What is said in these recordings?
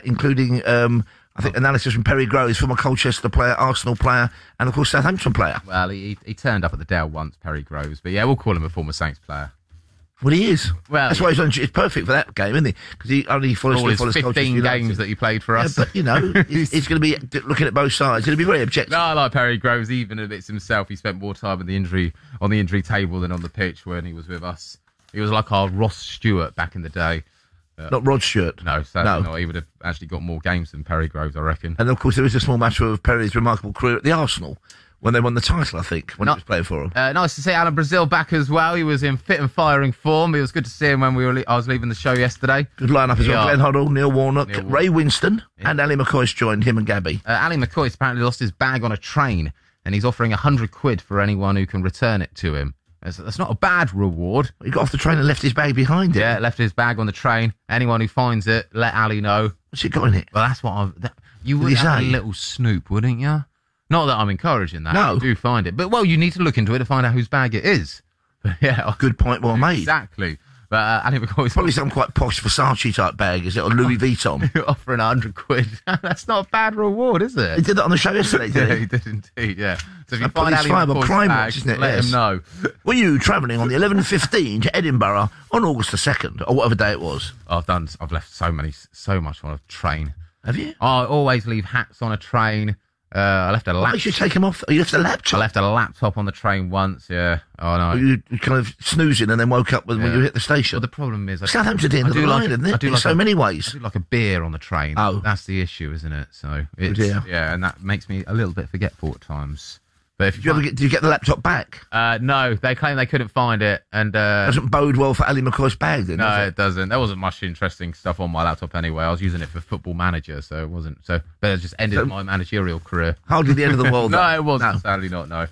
including I think analysis from Perry Groves, former Colchester player, Arsenal player, and of course Southampton player. Well, he turned up at the Dale once, Perry Groves, but yeah, we'll call him a former Saints player. Well, he is. Well, that's why it's perfect for that game, isn't he? Because he only follows all his 15 games that he played for us. Yeah, but, you know, he's going to be looking at both sides. He'll be very objective. No, I like Perry Groves, even if it's himself. He spent more time on the injury table than on the pitch when he was with us. He was like our Ross Stewart back in the day. Not Rod Stewart. No, sadly not. He would have actually got more games than Perry Groves, I reckon. And of course, there is a small matter of Perry's remarkable career at the Arsenal when they won the title, I think, when he was playing for them. Nice to see Alan Brazil back as well. He was in fit and firing form. It was good to see him when I was leaving the show yesterday. Good lineup as well. Glenn Hoddle, Neil Warnock, Ray Winston, and Ali McCoist joined him and Gabby. Ali McCoist apparently lost his bag on a train, and he's offering £100 for anyone who can return it to him. That's not a bad reward. He got off the train and left his bag behind him. Yeah, left his bag on the train. Anyone who finds it, let Ali know. What's it got in it? Well, that's what you would have a little snoop, wouldn't you? Not that I'm encouraging that. No. You do find it. But, well, you need to look into it to find out whose bag it is. But, yeah. Good point well made. Exactly. But Ali McCoist... Probably some quite posh Versace type bag, is it? Or Louis Vuitton. Offering £100. That's not a bad reward, is it? He did that on the show yesterday, didn't he? Yeah, he did indeed, yeah. So if you find Ali McCoist's bag, isn't it? Let him know. Were you travelling on the 11:15 to Edinburgh on August the 2nd, or whatever day it was? I've left so much on a train. Have you? I always leave hats on a train. I left a laptop. You should take him off. You left a laptop? I left a laptop on the train once, yeah. Oh, no. You kind of snoozing and then woke up when you hit the station. Well, the problem is... Southampton's the end of the line, isn't it? In so many ways. I do like a beer on the train. Oh. That's the issue, isn't it? So it's, and that makes me a little bit forgetful at times. But if did you get the laptop back? No, they claim they couldn't find it, and doesn't bode well for Ali McCoist's bag, then. No, it doesn't. There wasn't much interesting stuff on my laptop anyway. I was using it for Football Manager, so it wasn't. But it just ended my managerial career. Hardly the end of the world. No, it wasn't. No. Sadly not. No.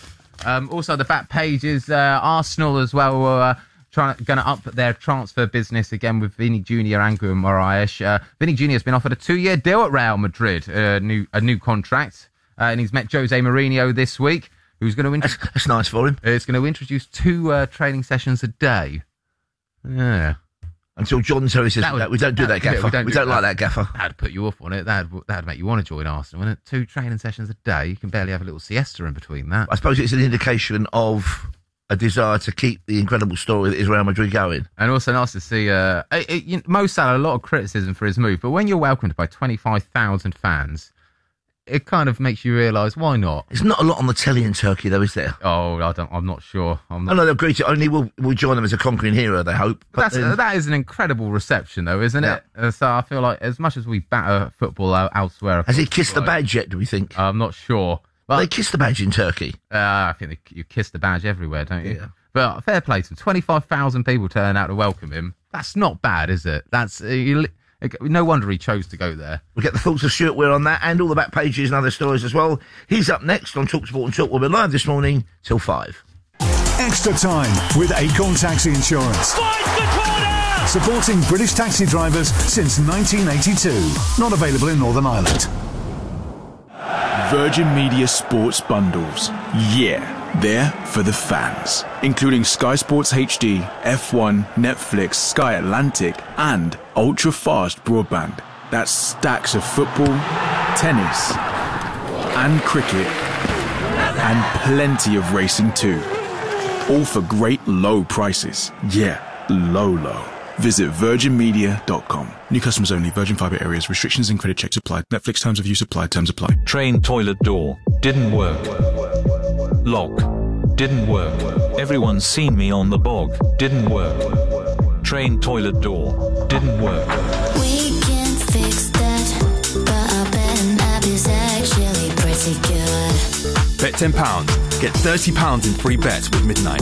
Also, the back pages, Arsenal as well were going to up their transfer business again with Vinny Jr. and Guimaraes. Vinny Jr. has been offered a 2-year deal at Real Madrid, a new contract. And he's met Jose Mourinho this week, who's going to... That's nice for him. It's going to introduce 2 training sessions a day. Yeah. Until John Terry says, we don't do that, Gaffer. We don't like that, Gaffer. That'd put you off on it. That'd make you want to join Arsenal, wouldn't it? 2 training sessions a day. You can barely have a little siesta in between that. I suppose it's an indication of a desire to keep the incredible story that is Real Madrid going. And also nice to see... Mo Salah, a lot of criticism for his move, but when you're welcomed by 25,000 fans... It kind of makes you realise why not. There's not a lot on the telly in Turkey, though, is there? Oh, I'm not sure. No, they'll greet it. Only we'll join them as a conquering hero, they hope. That is an incredible reception, though, isn't it? So I feel like as much as we batter football elsewhere... Has he kissed the badge yet, do we think? I'm not sure. But they kiss the badge in Turkey. I think you kiss the badge everywhere, don't you? Yeah. But fair play to him. 25,000 people turn out to welcome him. That's not bad, is it? That's... No wonder he chose to go there. We'll get the thoughts of Stuart Weir on that and all the back pages and other stories as well. He's up next on TalkSport and Talk. We'll be live this morning till 5. Extra time with Acorn Taxi Insurance. Supporting British taxi drivers since 1982. Not available in Northern Ireland. Virgin Media Sports Bundles. Yeah. There for the fans, including Sky Sports HD, F1, Netflix, Sky Atlantic, and ultra-fast broadband. That's stacks of football, tennis, and cricket, and plenty of racing too. All for great low prices. Yeah, low. Visit virginmedia.com. New customers only. Virgin Fibre areas. Restrictions and credit checks applied. Netflix terms of use applied. Terms apply. Train toilet door. Didn't work. Lock. Didn't work. Everyone's seen me on the bog. Didn't work. Train toilet door. Didn't work. We can fix that, but I bet an app is actually pretty good. Bet £10. Get £30 in free bets with Midnight.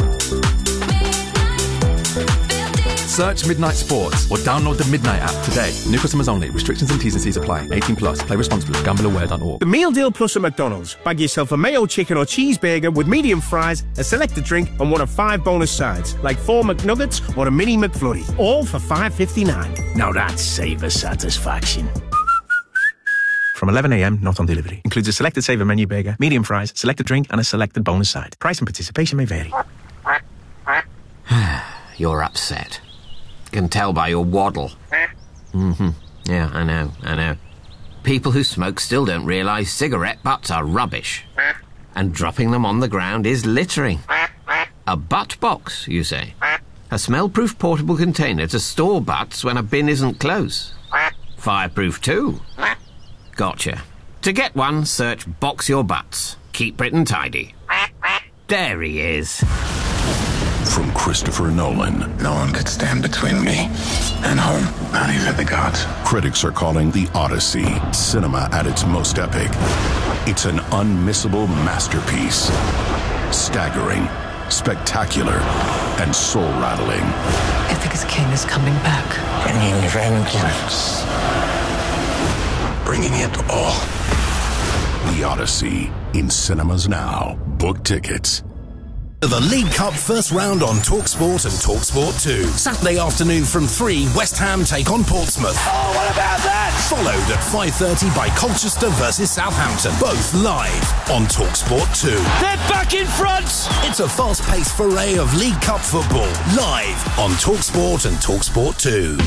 Search Midnight Sports or download the Midnight app today. New customers only. Restrictions and T's and C's apply. 18 plus. Play responsibly. GambleAware.org. The Meal Deal Plus at McDonald's. Bag yourself a mayo chicken or cheeseburger with medium fries, a selected drink, and one of 5 bonus sides, like 4 McNuggets or a mini McFlurry. All for $5.59. Now that's savor satisfaction. From 11 a.m, not on delivery. Includes a selected saver menu burger, medium fries, selected drink, and a selected bonus side. Price and participation may vary. You're upset. Can tell by your waddle. Yeah, I know. People who smoke still don't realise cigarette butts are rubbish. And dropping them on the ground is littering. A butt box, you say? A smell-proof portable container to store butts when a bin isn't close. Fireproof too. Gotcha. To get one, search Box Your Butts. Keep Britain tidy. There he is. From Christopher Nolan. No one could stand between me and home, not even the gods. Critics are calling The Odyssey cinema at its most epic. It's an unmissable masterpiece. Staggering, spectacular, and soul-rattling. Ithaca's king is coming back. Bringing vengeance. Bringing it all. The Odyssey, in cinemas now. Book tickets. The League Cup first round on TalkSport and TalkSport 2. Saturday afternoon from 3, West Ham take on Portsmouth. Oh, what about that? Followed at 5:30 by Colchester versus Southampton. Both live on TalkSport 2. They're back in front! It's a fast-paced foray of League Cup football. Live on TalkSport and TalkSport 2.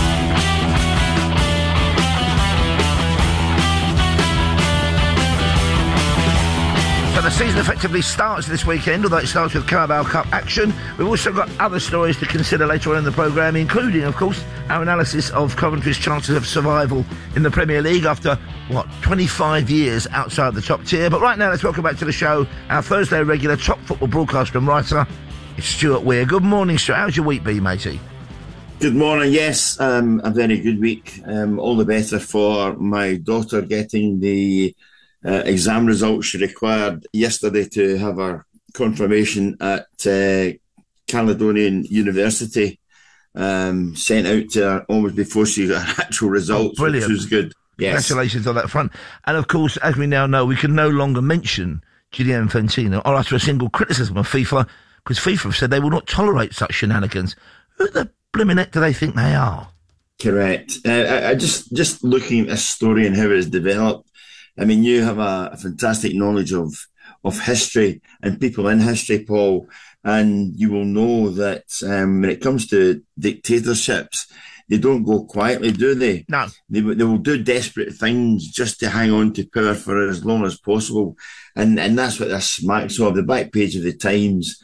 So the season effectively starts this weekend, although it starts with Carabao Cup action. We've also got other stories to consider later on in the programme, including, of course, our analysis of Coventry's chances of survival in the Premier League after, 25 years outside the top tier. But right now, let's welcome back to the show our Thursday regular top football broadcaster and writer. It's Stuart Weir. Good morning, Stuart. How's your week been, matey? Good morning. Yes, a very good week. All the better for my daughter getting the exam results she required yesterday to have her confirmation at Caledonian University sent out to her almost before she got her actual results, which was good. Yes. Congratulations on that front. And of course, as we now know, we can no longer mention Gianni Infantino or utter a single criticism of FIFA, because FIFA have said they will not tolerate such shenanigans. Who the blimmin' heck do they think they are? Correct. I just looking at this story and how it has developed, I mean, you have a fantastic knowledge of history and people in history, Paul, and you will know that when it comes to dictatorships, they don't go quietly, do they? No. They will do desperate things just to hang on to power for as long as possible. And that's what this smacks of. The back page of the Times,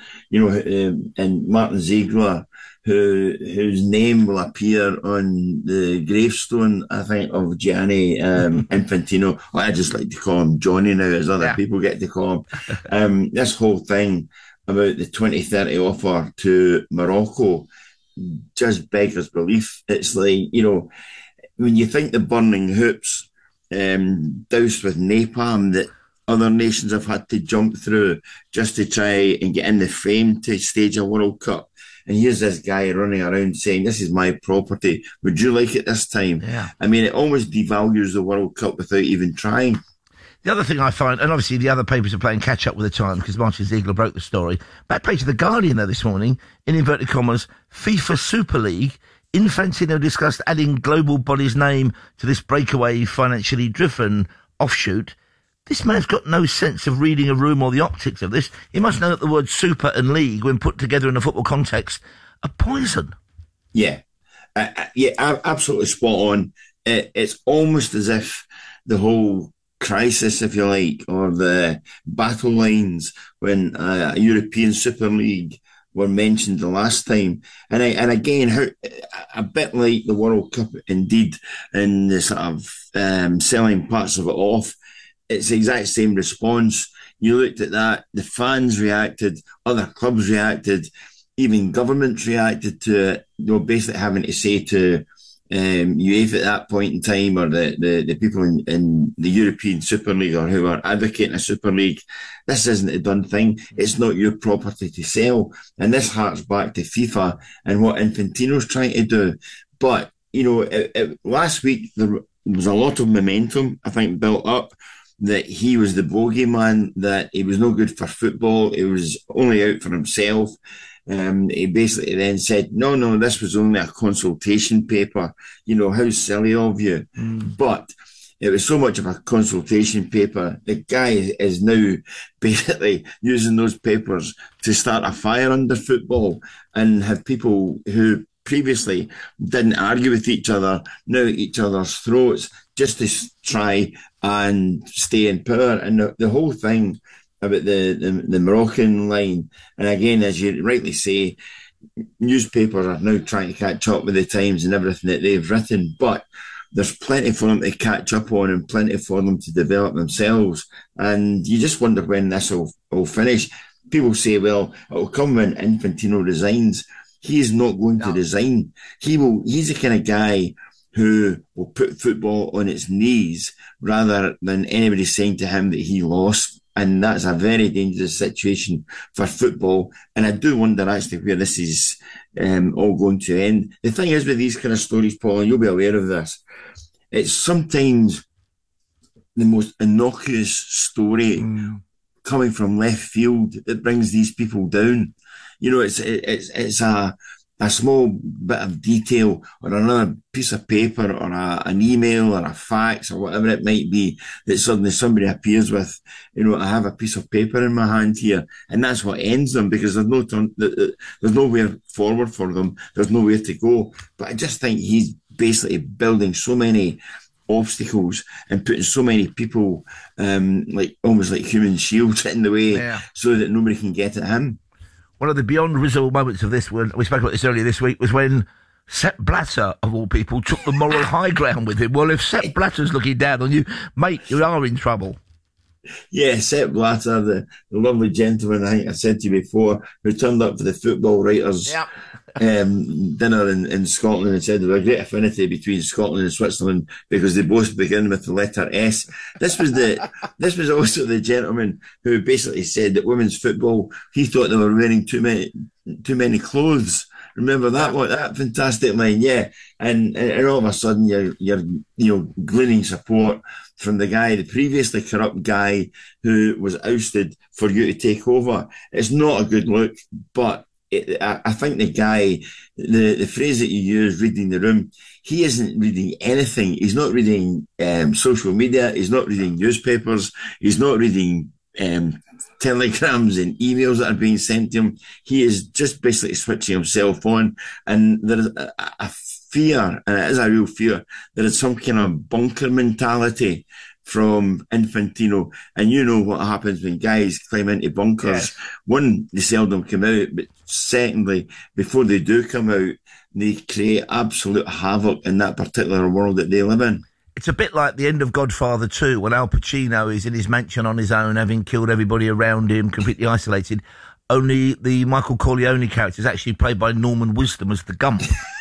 and Martin Ziegler, whose name will appear on the gravestone, I think, of Gianni Infantino. Well, I just like to call him Johnny now, as other people get to call him. This whole thing about the 2030 offer to Morocco just beggars belief. It's like, when you think the burning hoops doused with napalm that other nations have had to jump through just to try and get in the frame to stage a World Cup. And here's this guy running around saying, this is my property. Would you like it this time? Yeah. I mean, it almost devalues the World Cup without even trying. The other thing I find, and obviously the other papers are playing catch-up with the Times because Martin Ziegler broke the story. Back page of The Guardian, though, this morning, in inverted commas, FIFA Super League, Infantino discussed adding global body's name to this breakaway, financially driven offshoot. This man's got no sense of reading a room or the optics of this. He must know that the words super and league, when put together in a football context, are poison. Yeah. Absolutely spot on. It's almost as if the whole crisis, if you like, or the battle lines when a European Super League were mentioned the last time. And again, a bit like the World Cup indeed, in the sort of selling parts of it off, it's the exact same response. You looked at that, the fans reacted, other clubs reacted, even governments reacted to it. They were basically having to say to UEFA at that point in time, or the people in the European Super League, or who are advocating a Super League, this isn't a done thing. It's not your property to sell. And this harks back to FIFA and what Infantino's trying to do. But, last week there was a lot of momentum, I think, built up, that he was the bogeyman, that he was no good for football, he was only out for himself. He basically then said, no, this was only a consultation paper. How silly of you. But it was so much of a consultation paper. The guy is now basically using those papers to start a fire under football and have people who previously didn't argue with each other, now at each other's throats, just to try and stay in power. And the whole thing about the Moroccan line, and again, as you rightly say, newspapers are now trying to catch up with the Times and everything that they've written, but there's plenty for them to catch up on and plenty for them to develop themselves. And you just wonder when this will finish. People say, well, it'll come when Infantino resigns. He is not going to resign. He's the kind of guy who will put football on its knees rather than anybody saying to him that he lost. And that's a very dangerous situation for football. And I do wonder actually where this is all going to end. The thing is with these kind of stories, Paul, and you'll be aware of this, it's sometimes the most innocuous story coming from left field that brings these people down. You know, it's a small bit of detail or another piece of paper or an email or a fax or whatever it might be that suddenly somebody appears with, you know, I have a piece of paper in my hand here, and that's what ends them, because there's nowhere forward for them. There's nowhere to go. But I just think he's basically building so many obstacles and putting so many people, almost like human shields in the way so that nobody can get at him. One of the beyond risible moments of this, when we spoke about this earlier this week, was when Sepp Blatter, of all people, took the moral high ground with him. Well, if Sepp Blatter's looking down on you, mate, you are in trouble. Yeah, Sepp Blatter, the lovely gentleman, I think I said to you before, who turned up for the football writers' dinner in Scotland and said there was a great affinity between Scotland and Switzerland because they both begin with the letter S. This was also the gentleman who basically said that women's football, he thought they were wearing too many clothes. Remember that one? That fantastic line, yeah. And all of a sudden you're gleaning support from the previously corrupt guy who was ousted for you to take over. It's not a good look, but I think the guy, the phrase that you use, reading the room, he isn't reading anything. He's not reading social media. He's not reading newspapers. He's not reading telegrams and emails that are being sent to him. He is just basically switching himself on. And there is a fear, and it is a real fear, there is some kind of bunker mentality from Infantino. And you know what happens when guys climb into bunkers. Yes. One, they seldom come out, but secondly, before they do come out, they create absolute havoc in that particular world that they live in. It's a bit like the end of Godfather 2, when Al Pacino is in his mansion on his own, having killed everybody around him, completely isolated. Only the Michael Corleone character is actually played by Norman Wisdom as the Gump.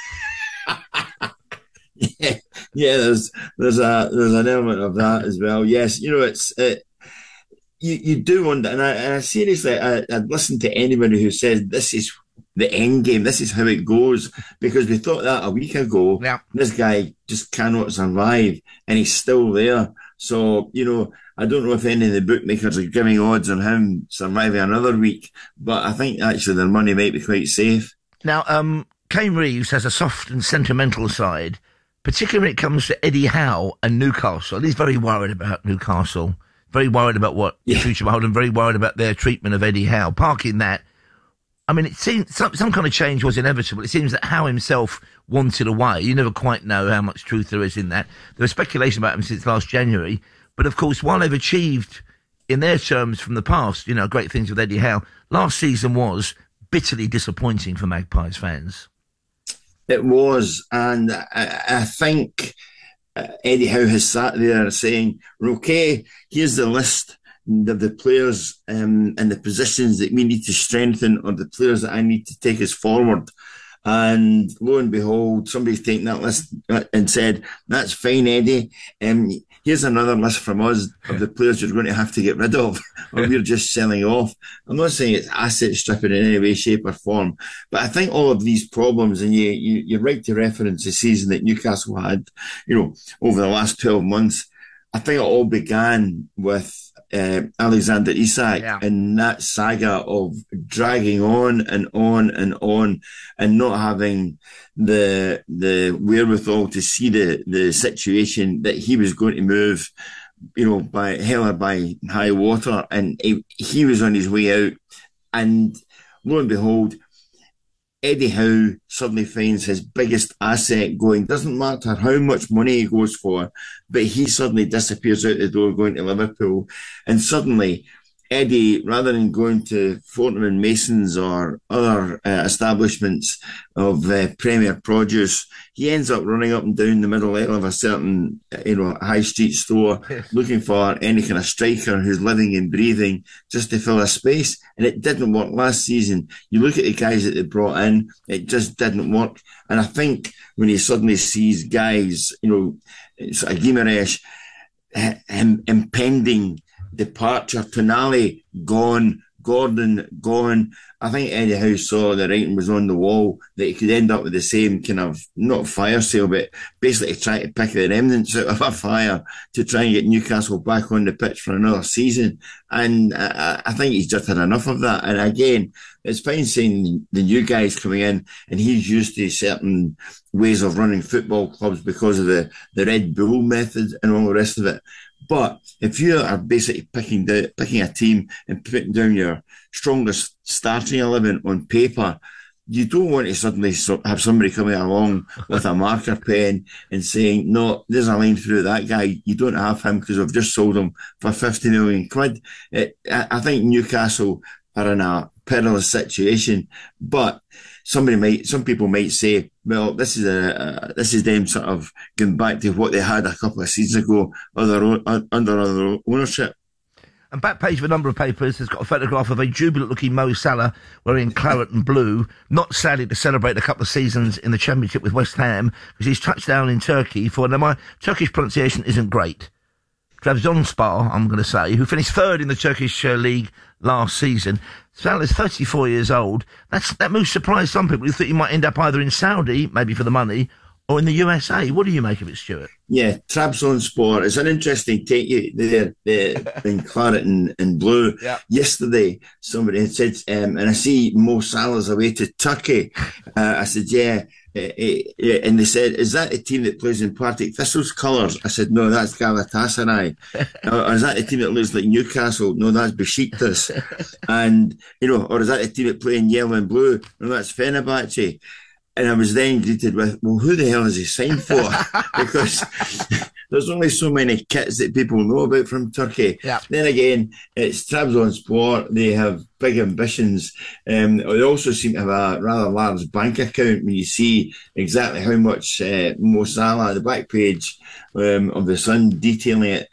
Yeah, there's an element of that as well. Yes, you know, you do wonder, and I seriously, I'd listen to anybody who says this is the end game, this is how it goes, because we thought that a week ago. Yeah. This guy just cannot survive, and he's still there. So, you know, I don't know if any of the bookmakers are giving odds on him surviving another week, but I think actually their money might be quite safe. Now, Kane Reeves has a soft and sentimental side, particularly when it comes to Eddie Howe and Newcastle. He's very worried about Newcastle, very worried about what the future will hold, and very worried about their treatment of Eddie Howe. Parking that, I mean, it seems some kind of change was inevitable. It seems that Howe himself wanted away. You never quite know how much truth there is in that. There was speculation about him since last January. But, of course, while they've achieved, in their terms from the past, you know, great things with Eddie Howe, last season was bitterly disappointing for Magpies fans. It was, and I think Eddie Howe has sat there saying, okay, here's the list of the players and the positions that we need to strengthen, or the players that I need to take us forward. And lo and behold, somebody's taken that list and said, that's fine, Eddie. Here's another list from us of the players you're going to have to get rid of, or we're just selling off. I'm not saying it's asset stripping in any way, shape or form, but I think all of these problems, and you're right to reference the season that Newcastle had, you know, over the last 12 months. I think it all began with Alexander Isak and that saga of dragging on and on and on, and not having the wherewithal to see the situation that he was going to move, you know, by hell or by high water, and he was on his way out. And lo and behold, Eddie Howe suddenly finds his biggest asset going. Doesn't matter how much money he goes for, but he suddenly disappears out the door going to Liverpool. And suddenly, Eddie, rather than going to Fortnum and Mason's or other establishments of Premier Produce, he ends up running up and down the middle aisle of a certain, high street store, looking for any kind of striker who's living and breathing just to fill a space. And it didn't work last season. You look at the guys that they brought in, it just didn't work. And I think when he suddenly sees guys, sort of Guimaraes, him impending departure, Tonali gone, Gordon gone. I think Eddie Howe saw the writing was on the wall that he could end up with the same kind of, not fire sale, but basically try to pick the remnants out of a fire to try and get Newcastle back on the pitch for another season. And I think he's just had enough of that. And again, it's fine seeing the new guys coming in and he's used to certain ways of running football clubs because of the Red Bull method and all the rest of it. But if you are basically picking a team and putting down your strongest starting 11 on paper, you don't want to suddenly have somebody coming along with a marker pen and saying, no, there's a line through that guy. You don't have him because I've just sold him for 50 million quid. I think Newcastle are in a perilous situation, but some people might say, well, this is them sort of going back to what they had a couple of seasons ago under other ownership. And back page of a number of papers has got a photograph of a jubilant-looking Mo Salah wearing claret and blue, not sadly to celebrate a couple of seasons in the Championship with West Ham, because he's touched down in Turkey for, now my Turkish pronunciation isn't great, Trabzonspor, I'm going to say, who finished third in the Turkish league last season. Salah's 34 years old. That move surprised some people who thought he might end up either in Saudi, maybe for the money, or in the USA. What do you make of it, Stuart? Yeah, Trabzonspor. It's an interesting take there in claret and blue. Yeah. Yesterday, somebody had said, and I see Mo Salah's away to Turkey. I said, yeah. And they said, is that the team that plays in Partick Thistle's colours? I said, no, that's Galatasaray. Or is that the team that looks like Newcastle? No, that's Besiktas. And, or is that the team that play in yellow and blue? No, that's Fenerbahce. And I was then greeted with, well, who the hell is he signed for? Because there's only so many kits that people know about from Turkey. Yeah. Then again, it's Trabzonspor. They have big ambitions. They also seem to have a rather large bank account when you see exactly how much Mo Salah, the back page of the Sun detailing it.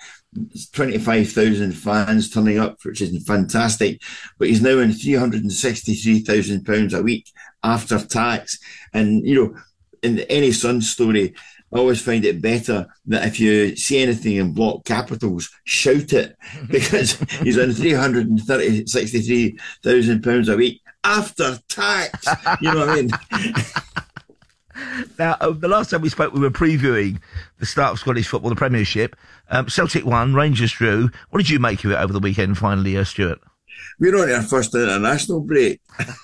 25,000 fans turning up, which is fantastic. But he's now in £363,000 a week after tax. And, in any Sun story, I always find it better that if you see anything in block capitals, shout it, because he's on £363,000 a week after tax. You know what I mean? Now, the last time we spoke, we were previewing the start of Scottish football, the Premiership. Celtic won, Rangers drew. What did you make of it over the weekend, finally, Stuart? We're on our first international break.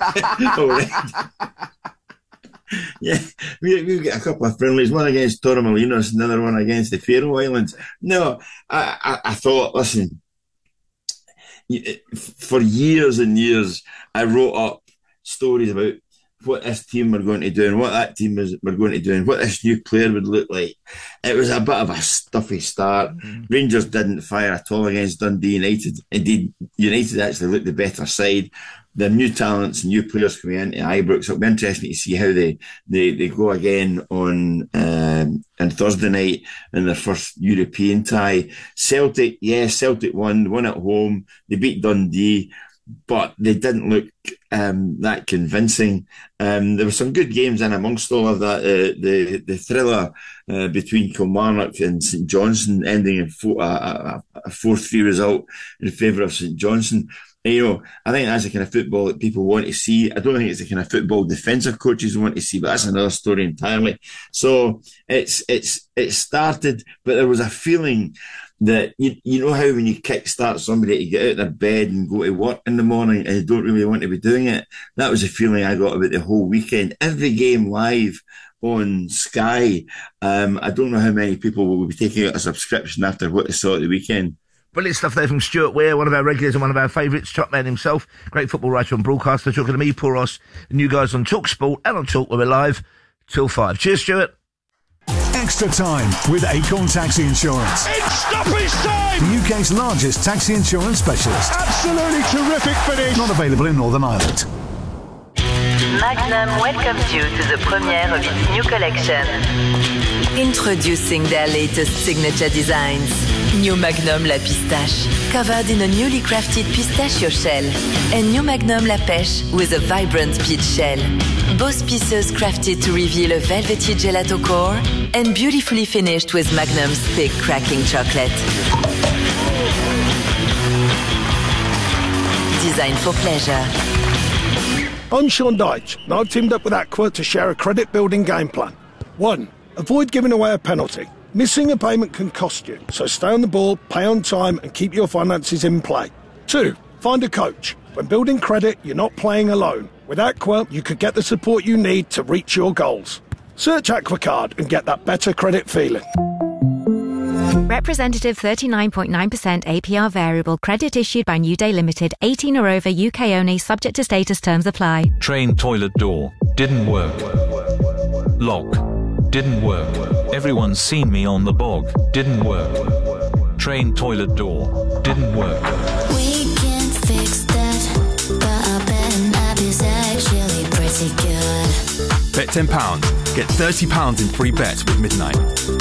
Yeah, we've got a couple of friendlies, one against Torremolinos, another one against the Faroe Islands. No, I thought, listen, for years and years, I wrote up stories about what this team were going to do and what that team were going to do and what this new player would look like. It was a bit of a stuffy start. Rangers didn't fire at all against Dundee United. Indeed, United actually looked the better side. The new talents, new players coming into Ibrox. It'll be interesting to see how they go again on Thursday night in their first European tie. Celtic won at home. They beat Dundee, but they didn't look that convincing. There were some good games in amongst all of that. The thriller between Kilmarnock and St Johnstone ending in a 4-3 result in favour of St Johnstone. And, I think that's the kind of football that people want to see. I don't think it's the kind of football defensive coaches want to see, but that's another story entirely. So it started, but there was a feeling that you know how when you kickstart somebody to get out of their bed and go to work in the morning and they don't really want to be doing it. That was the feeling I got about the whole weekend. Every game live on Sky. I don't know how many people will be taking out a subscription after what they saw at the weekend. Brilliant stuff there from Stuart Weir, one of our regulars and one of our favourites, top man himself, great football writer and broadcaster, talking to me, Paul Ross, and you guys on Talk Sport and on Talk, where we're live till 5. Cheers, Stuart. Extra time with Acorn Taxi Insurance. It's stoppage time! The UK's largest taxi insurance specialist. Absolutely terrific finish. Not available in Northern Ireland. Magnum welcomes you to the premiere of its new collection. Introducing their latest signature designs. New Magnum La Pistache, covered in a newly crafted pistachio shell. And New Magnum La Pêche with a vibrant peach shell. Both pieces crafted to reveal a velvety gelato core and beautifully finished with Magnum's thick cracking chocolate. Designed for pleasure. I'm Sean Dyche, and I've teamed up with Aqua to share a credit-building game plan. 1. Avoid giving away a penalty. Missing a payment can cost you, so stay on the ball, pay on time, and keep your finances in play. 2. Find a coach. When building credit, you're not playing alone. With Aqua, you could get the support you need to reach your goals. Search AquaCard and get that better credit feeling. Representative 39.9% APR variable credit issued by New Day Limited, 18 or over, UK only, subject to status, terms apply. Train toilet door. Didn't work. Lock. Didn't work. Everyone's seen me on the bog. Didn't work. Train toilet door. Didn't work. We can't fix that, but our betting app is actually pretty good. Bet £10. Get £30 in free bets with Midnight.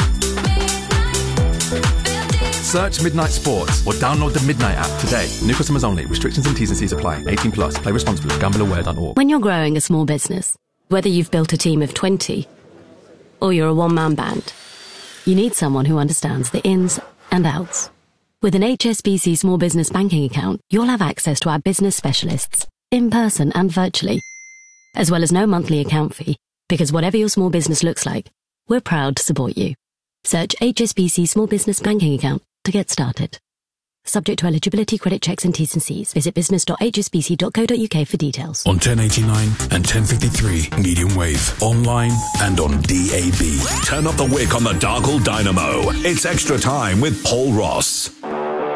Search Midnight Sports or download the Midnight app today. New customers only. Restrictions and T's and C's apply. 18 plus. Play responsibly. GambleAware.org. When you're growing a small business, whether you've built a team of 20 or you're a one-man band, you need someone who understands the ins and outs. With an HSBC Small Business Banking account, you'll have access to our business specialists, in person and virtually, as well as no monthly account fee, because whatever your small business looks like, we're proud to support you. Search HSBC Small Business Banking account to get started. Subject to eligibility, credit checks and T's and C's. Visit business.hsbc.co.uk for details. On 1089 and 1053 medium wave, online and on DAB. Turn up the wick on the Dargle Dynamo. It's Extra Time with Paul Ross.